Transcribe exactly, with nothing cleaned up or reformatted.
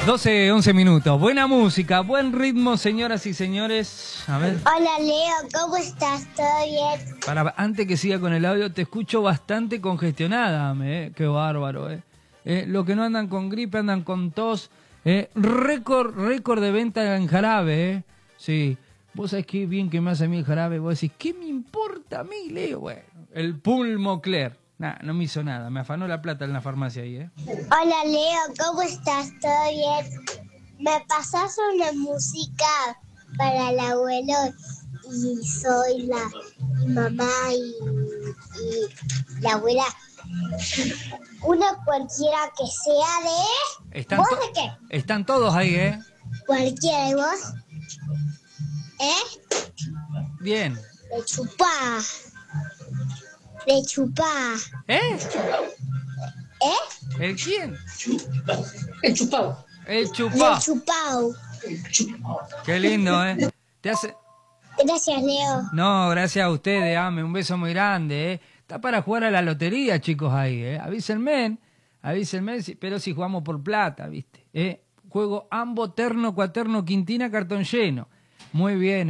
doce, once minutos. Buena música, buen ritmo, señoras y señores. A ver. Hola, Leo, ¿cómo estás? ¿Todo bien? Para, antes que siga con el audio, te escucho bastante congestionada, eh. Qué bárbaro, eh. eh. Los que no andan con gripe andan con tos. Eh. Récord, récord de venta en jarabe, eh. Sí. Vos sabés qué bien que me hace a mí el jarabe. Vos decís, ¿qué me importa a mí, Leo? Bueno, el Pulmocler. Nah, no me hizo nada. Me afanó la plata en la farmacia ahí, ¿eh? Hola, Leo, ¿cómo estás? ¿Todo bien? ¿Me pasás una música para el abuelo? Y soy la mi mamá y, y la abuela. Una cualquiera que sea de... Están ¿Vos to- de qué? Están todos ahí, ¿eh? Cualquiera, ¿y vos? ¿Eh? Bien. De chupá. De chupá. ¿Eh? ¿Eh? ¿El quién? El chupao. El De chupá. chupao. Qué lindo, ¿eh? Te hace... Gracias, Leo. No, gracias a ustedes, ame. Un beso muy grande, ¿eh? Está para jugar a la lotería, chicos, ahí, ¿eh? Avísenme, avísenme, si- pero si jugamos por plata, ¿viste? ¿Eh? Juego Ambo, Terno, Cuaterno, Quintina, cartón lleno. Muy bien.